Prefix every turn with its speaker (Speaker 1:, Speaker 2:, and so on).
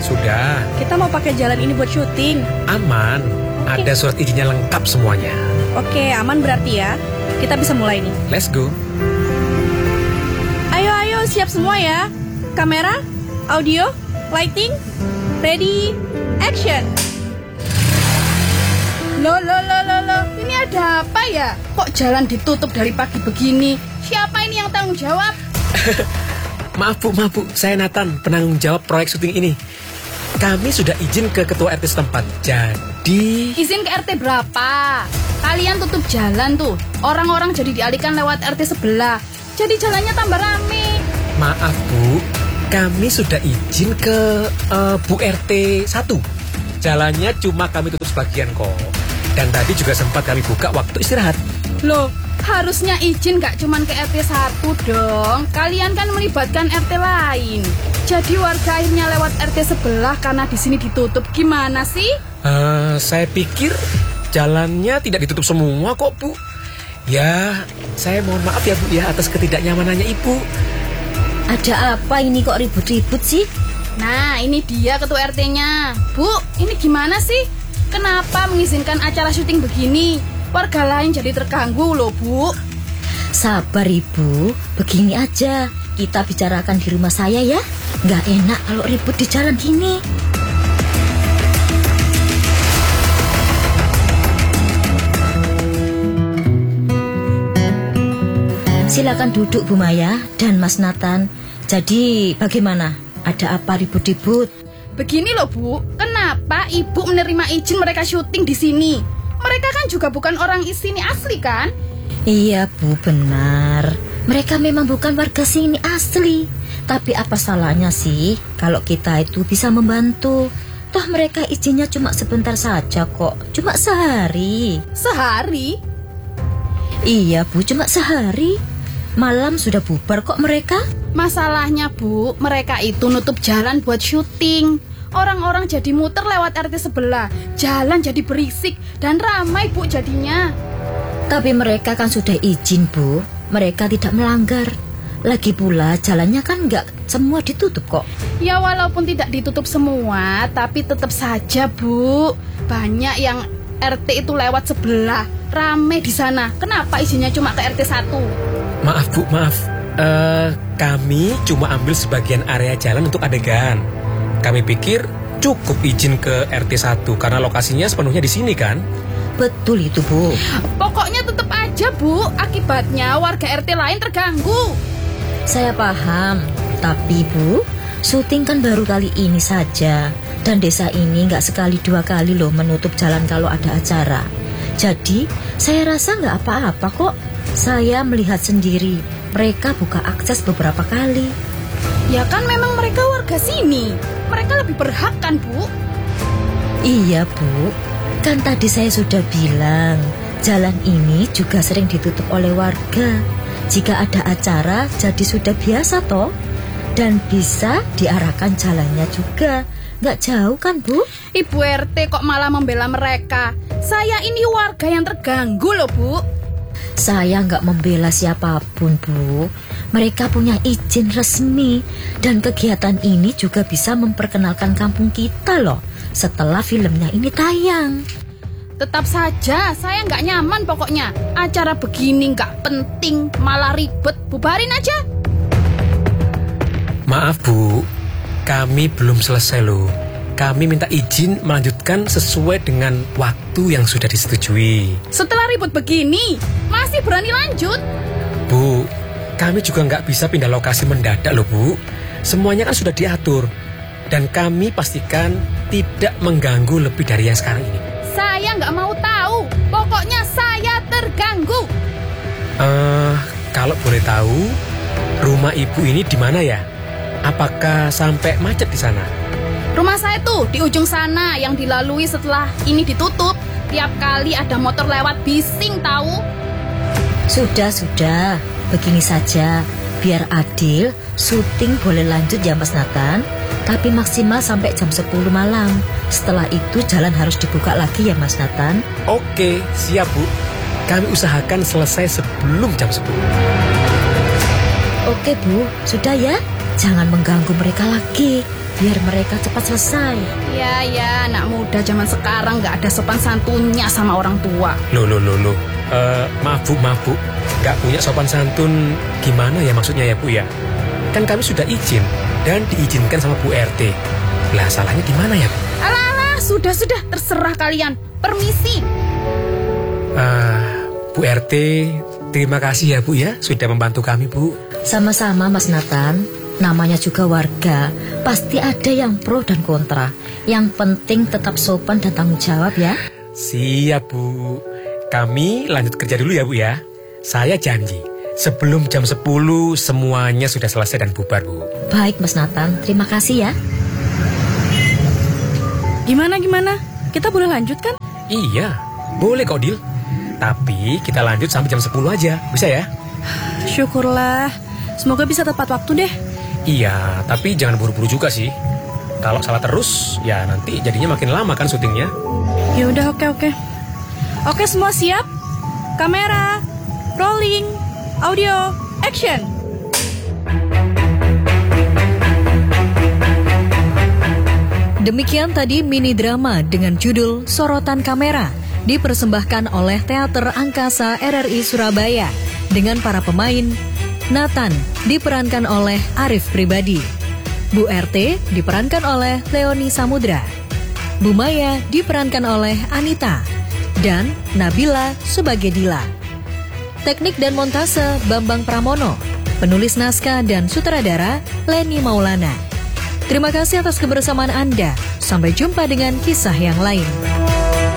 Speaker 1: Sudah.
Speaker 2: Kita mau pakai jalan ini buat syuting.
Speaker 1: Aman.
Speaker 2: Oke.
Speaker 1: Ada surat izinnya lengkap semuanya.
Speaker 2: Oke, aman berarti ya. Kita bisa mulai nih.
Speaker 1: Let's go.
Speaker 2: Ayo, siap semua ya. Kamera, audio, lighting, ready, action. Loh. Ini ada apa ya? Kok jalan ditutup dari pagi begini? Siapa ini yang tanggung jawab?
Speaker 1: Maaf Bu. Saya Nathan, penanggung jawab proyek syuting ini. Kami sudah izin ke ketua RT setempat. Jadi...
Speaker 2: Izin ke RT berapa? Kalian tutup jalan tuh. Orang-orang jadi dialihkan lewat RT sebelah. Jadi jalannya tambah rame.
Speaker 1: Maaf Bu, kami sudah izin ke Bu RT 1. Jalannya cuma kami tutup sebagian kok. Dan tadi juga sempat kami buka waktu istirahat.
Speaker 2: Loh, harusnya izin gak cuman ke RT 1 dong. Kalian kan melibatkan RT lain. Jadi warga akhirnya lewat RT sebelah karena di sini ditutup. Gimana sih?
Speaker 1: Saya pikir jalannya tidak ditutup semua kok Bu. Ya, saya mohon maaf ya Bu ya atas ketidaknyamanannya Ibu.
Speaker 3: Ada apa ini kok ribut-ribut sih?
Speaker 2: Nah, ini dia ketua RT-nya. Bu, ini gimana sih? Kenapa mengizinkan acara syuting begini? Warga lain jadi terganggu loh, Bu.
Speaker 3: Sabar Ibu, begini aja. Kita bicarakan di rumah saya ya. Nggak enak kalau ribut di jalan gini. Silakan duduk Bu Maya dan Mas Nathan. Jadi bagaimana? Ada apa ribut-ribut?
Speaker 2: Begini loh Bu, kenapa Ibu menerima izin mereka syuting di sini? Mereka kan juga bukan orang sini asli kan?
Speaker 3: Iya Bu, benar. Mereka memang bukan warga sini asli. Tapi apa salahnya sih kalau kita itu bisa membantu? Toh mereka izinnya cuma sebentar saja kok. Cuma sehari.
Speaker 2: Sehari?
Speaker 3: Iya Bu, cuma sehari. Malam sudah bubar kok mereka.
Speaker 2: Masalahnya Bu, mereka itu nutup jalan buat syuting. Orang-orang jadi muter lewat RT sebelah. Jalan jadi berisik dan ramai Bu jadinya.
Speaker 3: Tapi mereka kan sudah izin Bu. Mereka tidak melanggar. Lagi pula jalannya kan nggak semua ditutup kok.
Speaker 2: Ya walaupun tidak ditutup semua, tapi tetap saja Bu. Banyak yang RT itu lewat sebelah. Ramai di sana. Kenapa izinnya cuma ke RT 1?
Speaker 1: Maaf Bu, maaf. Kami cuma ambil sebagian area jalan untuk adegan. Kami pikir cukup izin ke RT 1 karena lokasinya sepenuhnya di sini kan?
Speaker 3: Betul itu Bu.
Speaker 2: Pokoknya tetap aja Bu, akibatnya warga RT lain terganggu.
Speaker 3: Saya paham. Tapi Bu, syuting kan baru kali ini saja. Dan desa ini nggak sekali dua kali loh menutup jalan kalau ada acara. Jadi saya rasa nggak apa-apa kok. Saya melihat sendiri, mereka buka akses beberapa kali.
Speaker 2: Ya kan memang mereka warga sini. Mereka lebih berhak kan Bu?
Speaker 3: Iya Bu, kan tadi saya sudah bilang, jalan ini juga sering ditutup oleh warga. Jika ada acara, jadi sudah biasa toh. Dan bisa diarahkan jalannya juga. Nggak jauh kan Bu?
Speaker 2: Ibu RT kok malah membela mereka. Saya ini warga yang terganggu loh Bu.
Speaker 3: Saya nggak membela siapapun Bu. Mereka punya izin resmi. Dan kegiatan ini juga bisa memperkenalkan kampung kita loh setelah filmnya ini tayang.
Speaker 2: Tetap saja saya nggak nyaman pokoknya. Acara begini nggak penting, malah ribet. Bubarin aja.
Speaker 1: Maaf Bu, kami belum selesai loh. Kami minta izin melanjutkan sesuai dengan waktu yang sudah disetujui.
Speaker 2: Setelah ribut begini, masih berani lanjut?
Speaker 1: Bu, kami juga nggak bisa pindah lokasi mendadak loh Bu. Semuanya kan sudah diatur. Dan kami pastikan tidak mengganggu lebih dari yang sekarang ini.
Speaker 2: Saya nggak mau tahu. Pokoknya saya terganggu.
Speaker 1: Kalau boleh tahu, rumah Ibu ini di mana ya? Apakah sampai macet di sana?
Speaker 2: Rumah saya tuh di ujung sana yang dilalui setelah ini ditutup. Tiap kali ada motor lewat bising tahu.
Speaker 3: Sudah. Begini saja. Biar adil, syuting boleh lanjut ya Mas Nathan. Tapi maksimal sampai jam 10 malam. Setelah itu jalan harus dibuka lagi ya Mas Nathan.
Speaker 1: Oke, siap Bu. Kami usahakan selesai sebelum jam 10.
Speaker 3: Oke Bu, sudah ya. Jangan mengganggu mereka lagi. biar mereka cepat selesai.
Speaker 2: Ya, anak muda zaman sekarang nggak ada sopan santunnya sama orang tua.
Speaker 1: Loh. Maaf Bu. Nggak punya sopan santun gimana ya maksudnya ya Bu ya? Kan kami sudah izin dan diizinkan sama Bu RT. Lah salahnya di mana ya Bu?
Speaker 2: Alah, sudah, terserah kalian. Permisi.
Speaker 1: Bu RT, terima kasih ya Bu ya sudah membantu kami Bu.
Speaker 3: Sama-sama Mas Nathan, namanya juga warga, pasti ada yang pro dan kontra. Yang penting tetap sopan dan tanggung jawab ya.
Speaker 1: Siap Bu. Kami lanjut kerja dulu ya Bu ya. Saya janji, sebelum jam 10 semuanya sudah selesai dan bubar Bu.
Speaker 3: Baik Mas Nathan, terima kasih ya.
Speaker 4: Gimana? Kita boleh lanjut kan?
Speaker 1: Iya, boleh kok Dil. Tapi kita lanjut sampai jam 10 aja, bisa ya?
Speaker 4: Syukurlah. Semoga bisa tepat waktu deh.
Speaker 1: Iya, tapi jangan buru-buru juga sih. Kalau salah terus, ya nanti jadinya makin lama kan syutingnya.
Speaker 4: Ya udah, oke. Oke, semua siap? Kamera, rolling, audio, action.
Speaker 5: Demikian tadi mini drama dengan judul Sorotan Kamera, dipersembahkan oleh Teater Angkasa RRI Surabaya dengan para pemain: Nathan diperankan oleh Arif Pribadi, Bu RT diperankan oleh Leoni Samudra, Bu Maya diperankan oleh Anita, dan Nabila sebagai Dila. Teknik dan montase Bambang Pramono, penulis naskah dan sutradara Leni Maulana. Terima kasih atas kebersamaan Anda. Sampai jumpa dengan kisah yang lain.